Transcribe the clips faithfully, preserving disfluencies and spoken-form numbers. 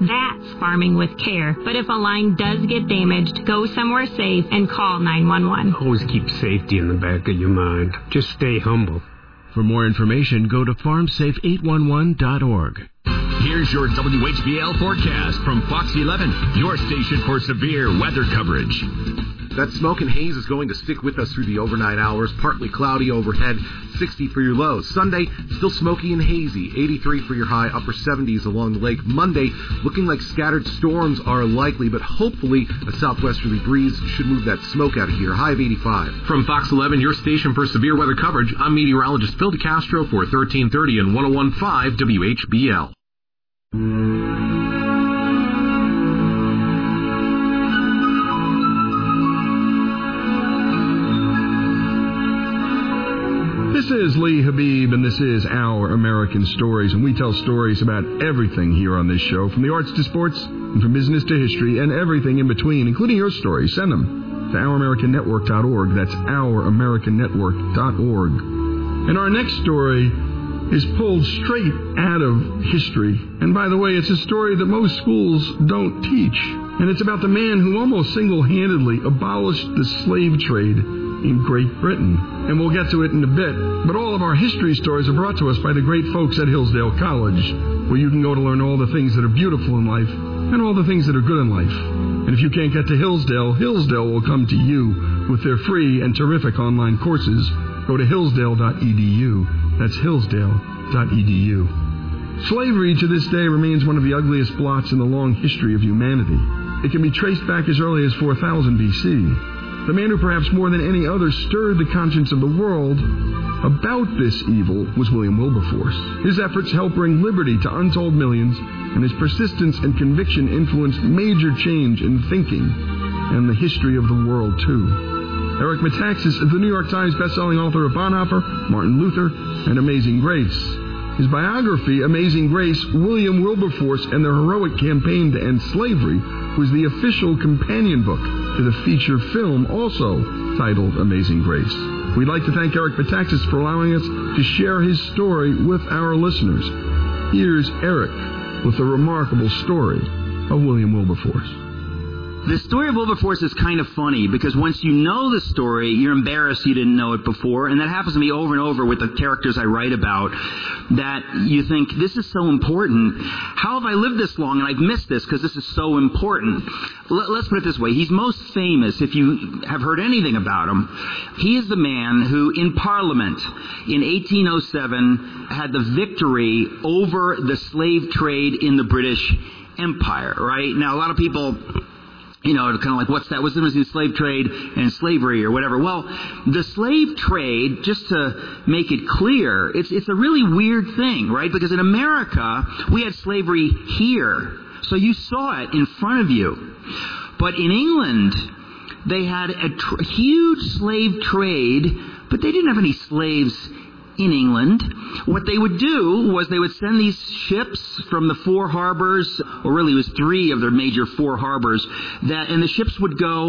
That's farming with care. But if a line does get damaged, go somewhere safe and call nine one one. Always keep safety in the back of your mind. Just stay humble. For more information, go to farm safe eight one one dot org. Here's your W H B L forecast from Fox eleven, your station for severe weather coverage. That smoke and haze is going to stick with us through the overnight hours. Partly cloudy overhead, sixty for your lows. Sunday, still smoky and hazy, eighty-three for your high, upper seventies along the lake. Monday, looking like scattered storms are likely, but hopefully a southwesterly breeze should move that smoke out of here. High of eighty-five. From Fox eleven, your station for severe weather coverage, I'm meteorologist Phil DeCastro for thirteen thirty and one oh one point five W H B L. This is Lee Habib, and this is Our American Stories, and we tell stories about everything here on this show, from the arts to sports, and from business to history, and everything in between, including your stories. Send them to our american network dot org. That's our american network dot org. And our next story is pulled straight out of history. And by the way, it's a story that most schools don't teach. And it's about the man who almost single-handedly abolished the slave trade in Great Britain. And we'll get to it in a bit. But all of our history stories are brought to us by the great folks at Hillsdale College, where you can go to learn all the things that are beautiful in life and all the things that are good in life. And if you can't get to Hillsdale, Hillsdale will come to you with their free and terrific online courses. Go to hillsdale dot e d u. That's hillsdale dot e d u. Slavery to this day remains one of the ugliest blots in the long history of humanity. It can be traced back as early as four thousand B C. The man who perhaps more than any other stirred the conscience of the world about this evil was William Wilberforce. His efforts helped bring liberty to untold millions, and his persistence and conviction influenced major change in thinking and the history of the world, too. Eric Metaxas is the New York Times bestselling author of Bonhoeffer, Martin Luther, and Amazing Grace. His biography, Amazing Grace, William Wilberforce and the Heroic Campaign to End Slavery, was the official companion book to the feature film, also titled Amazing Grace. We'd like to thank Eric Metaxas for allowing us to share his story with our listeners. Here's Eric with the remarkable story of William Wilberforce. The story of Wilberforce is kind of funny because once you know the story, you're embarrassed you didn't know it before. And that happens to me over and over with the characters I write about, that you think, this is so important. How have I lived this long and I've missed this because this is so important? L- let's put it this way. He's most famous, if you have heard anything about him. He is the man who, in Parliament in eighteen oh seven, had the victory over the slave trade in the British Empire, right? Now, a lot of people... You know, kind of like, what's that? What's the difference between slave trade and slavery or whatever? Well, the slave trade, just to make it clear, it's it's a really weird thing, right? Because in America, we had slavery here. So you saw it in front of you. But in England, they had a tr- huge slave trade, but they didn't have any slaves in England. What they would do was they would send these ships from the four harbors, or really it was three of their major four harbors, that, and the ships would go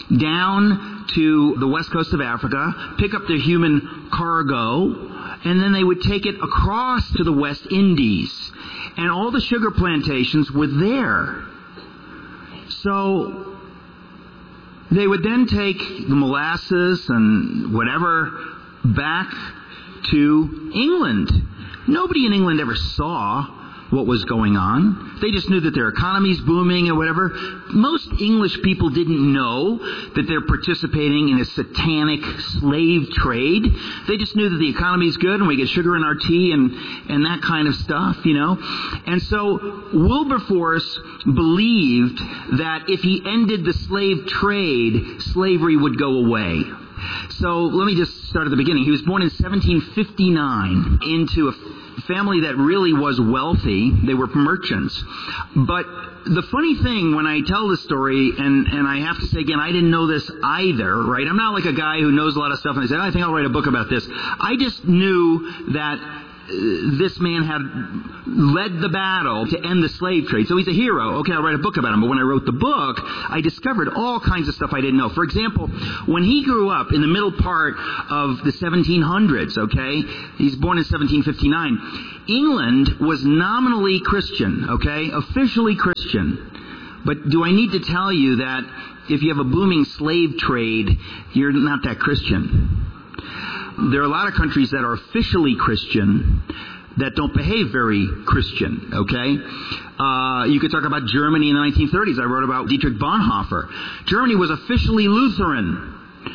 down to the west coast of Africa, pick up their human cargo, and then they would take it across to the West Indies. And all the sugar plantations were there. So they would then take the molasses and whatever back to England. Nobody in England ever saw what was going on. They just knew that their economy's booming or whatever. Most English people didn't know that they're participating in a satanic slave trade. They just knew that the economy's good and we get sugar in our tea and, and that kind of stuff, you know. And so Wilberforce believed that if he ended the slave trade, slavery would go away. So let me just start at the beginning. He was born in seventeen fifty-nine into a family that really was wealthy. They were merchants. But the funny thing when I tell this story, and, and I have to say again, I didn't know this either, right? I'm not like a guy who knows a lot of stuff and I said, I think I'll write a book about this. I just knew that uh, this man had led the battle to end the slave trade. So he's a hero. Okay, I'll write a book about him. But when I wrote the book, I discovered all kinds of stuff I didn't know. For example, when he grew up in the middle part of the seventeen hundreds, okay, he's born in seventeen fifty-nine, England was nominally Christian, okay, officially Christian. But do I need to tell you that if you have a booming slave trade, you're not that Christian? There are a lot of countries that are officially Christian that don't behave very Christian, okay? Uh, you could talk about Germany in the nineteen thirties. I wrote about Dietrich Bonhoeffer. Germany was officially Lutheran.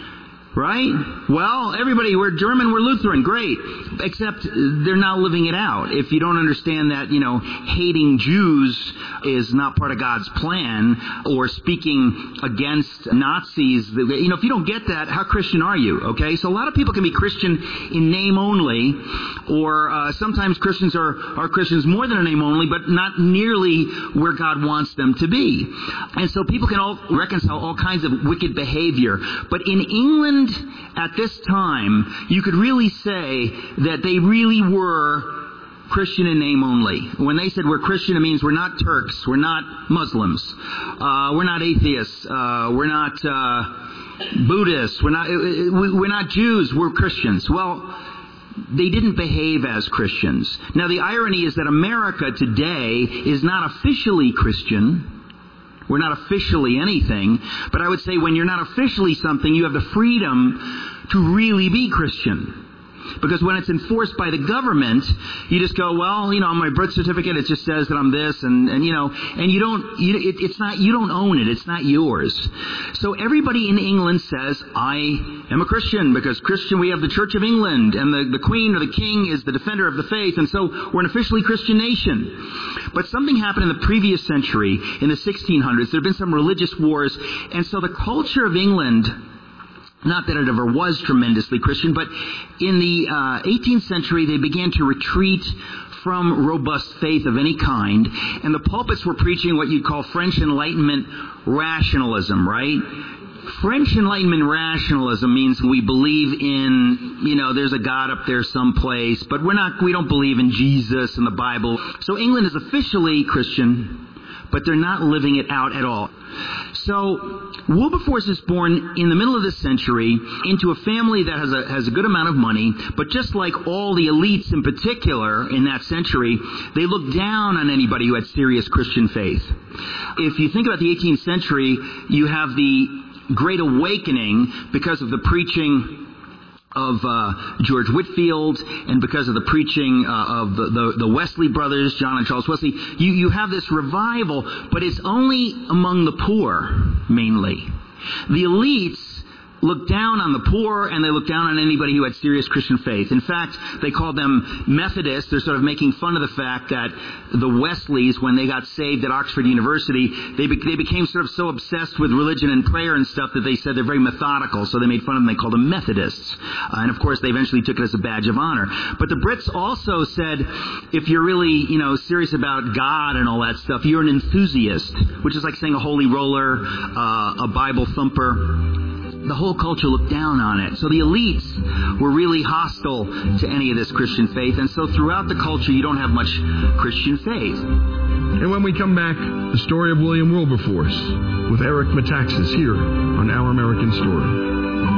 Right? Well, everybody, we're German, we're Lutheran, great. Except they're not living it out. If you don't understand that, you know, hating Jews is not part of God's plan, or speaking against Nazis, you know, if you don't get that, how Christian are you? Okay? So a lot of people can be Christian in name only, or uh, sometimes Christians are, are Christians more than a name only, but not nearly where God wants them to be. And so people can all reconcile all kinds of wicked behavior. But in England, at this time, you could really say that they really were Christian in name only. When they said we're Christian, it means we're not Turks, we're not Muslims, uh, we're not atheists, uh, we're not uh, Buddhists, we're not we're not Jews, we're Christians. Well, they didn't behave as Christians. Now, the irony is that America today is not officially Christian. We're not officially anything, but I would say when you're not officially something, you have the freedom to really be Christian. Because when it's enforced by the government, you just go, well, you know, on my birth certificate it just says that I'm this, and, and you know, and you don't, you, it, it's not, you don't own it, it's not yours. So everybody in England says, I am a Christian, because Christian, we have the Church of England, and the, the Queen or the King is the defender of the faith, and so we're an officially Christian nation. But something happened in the previous century, in the sixteen hundreds, there have been some religious wars, and so the culture of England, not that it ever was tremendously Christian, but in the uh, eighteenth century, they began to retreat from robust faith of any kind, and the pulpits were preaching what you'd call French Enlightenment rationalism, right? French Enlightenment rationalism means we believe in, you know, there's a God up there someplace, but we're not, we don't believe in Jesus and the Bible. So England is officially Christian, but they're not living it out at all. So Wilberforce is born in the middle of this century into a family that has a has a good amount of money, but just like all the elites in particular in that century, they looked down on anybody who had serious Christian faith. If you think about the eighteenth century, you have the Great Awakening because of the preaching of uh, George Whitefield, and because of the preaching uh, of the, the, the Wesley brothers, John and Charles Wesley, you, you have this revival, but it's only among the poor, mainly. The elites look down on the poor, and they look down on anybody who had serious Christian faith. In fact, they called them Methodists. They're sort of making fun of the fact that the Wesleys, when they got saved at Oxford University, they be- they became sort of so obsessed with religion and prayer and stuff that they said they're very methodical, so they made fun of them. They called them Methodists. Uh, and of course, they eventually took it as a badge of honor. But the Brits also said, if you're really, you know, serious about God and all that stuff, you're an enthusiast, which is like saying a holy roller, uh, a Bible thumper. The whole culture looked down on it. So the elites were really hostile to any of this Christian faith. And so throughout the culture, you don't have much Christian faith. And when we come back, the story of William Wilberforce with Eric Metaxas here on Our American Story.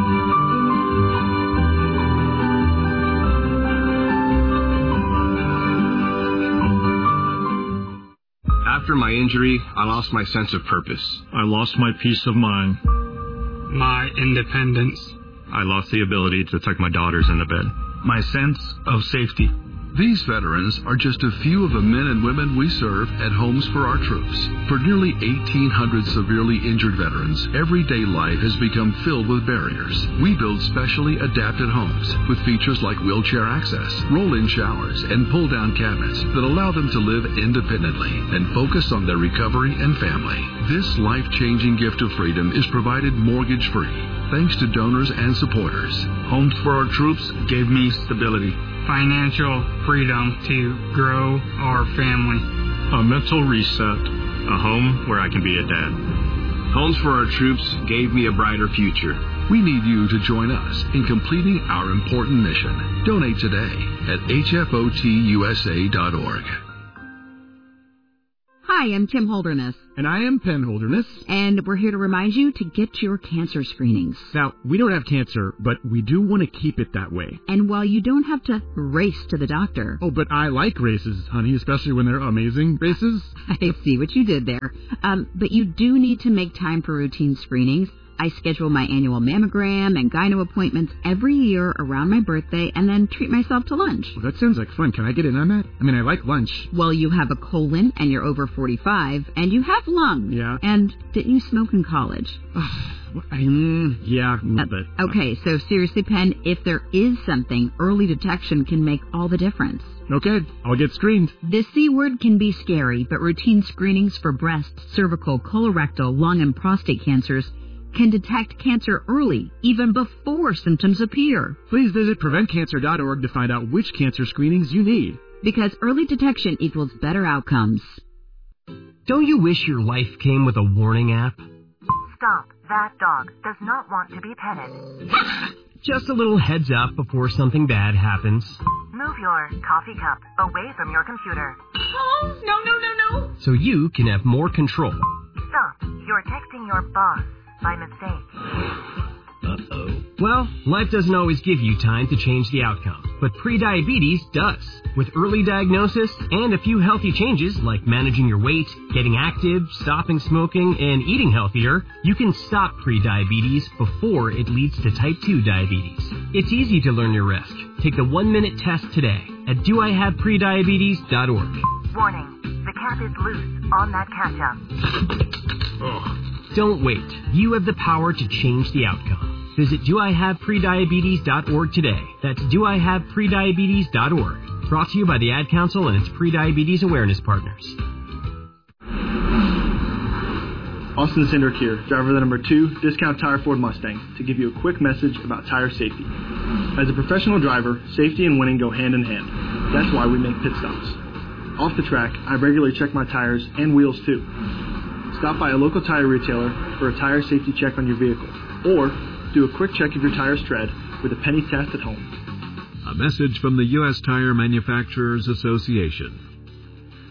After my injury, I lost my sense of purpose. I lost my peace of mind. My independence. I lost the ability to tuck my daughters in the bed. My sense of safety. These veterans are just a few of the men and women we serve at Homes for Our Troops. For nearly eighteen hundred severely injured veterans, everyday life has become filled with barriers. We build specially adapted homes with features like wheelchair access, roll-in showers, and pull-down cabinets that allow them to live independently and focus on their recovery and family. This life-changing gift of freedom is provided mortgage-free, thanks to donors and supporters. Homes for Our Troops gave me stability, financial freedom to grow our family, a mental reset, a home where I can be a dad. Homes for Our Troops gave me a brighter future. We need you to join us in completing our important mission. Donate today at H F O T U S A dot org. Hi, I'm Kim Holderness. And I am Penn Holderness. And we're here to remind you to get your cancer screenings. Now, we don't have cancer, but we do want to keep it that way. And while you don't have to race to the doctor... Oh, but I like races, honey, especially when they're amazing races. I see what you did there. Um, but you do need to make time for routine screenings. I schedule my annual mammogram and gyno appointments every year around my birthday and then treat myself to lunch. Well, that sounds like fun. Can I get in on that? I mean, I like lunch. Well, you have a colon and you're over forty-five and you have lungs. Yeah. And didn't you smoke in college? um, yeah, uh, but... Okay, so seriously, Penn, if there is something, early detection can make all the difference. Okay, I'll get screened. The C word can be scary, but routine screenings for breast, cervical, colorectal, lung, and prostate cancers can detect cancer early, even before symptoms appear. Please visit prevent cancer dot org to find out which cancer screenings you need. Because early detection equals better outcomes. Don't you wish your life came with a warning app? Stop. That dog does not want to be petted. Just a little heads up before something bad happens. Move your coffee cup away from your computer. Oh, no, no, no, no. So you can have more control. Stop. You're texting your boss by mistake. Uh-oh. Well, life doesn't always give you time to change the outcome, but prediabetes does. With early diagnosis and a few healthy changes like managing your weight, getting active, stopping smoking, and eating healthier, you can stop prediabetes before it leads to type two diabetes. It's easy to learn your risk. Take the one-minute test today at do I have prediabetes dot org. Warning, the cap is loose on that ketchup. Oh. Don't wait. You have the power to change the outcome. Visit do I have prediabetes dot org today. That's do I have prediabetes dot org. Brought to you by the Ad Council and its prediabetes awareness partners. Austin Cindric here, driver of the number two Discount Tire Ford Mustang, to give you a quick message about tire safety. As a professional driver, safety and winning go hand in hand. That's why we make pit stops. Off the track, I regularly check my tires and wheels too. Stop by a local tire retailer for a tire safety check on your vehicle, or do a quick check of your tires tread with a penny test at home. A message from the U S Tire Manufacturers Association.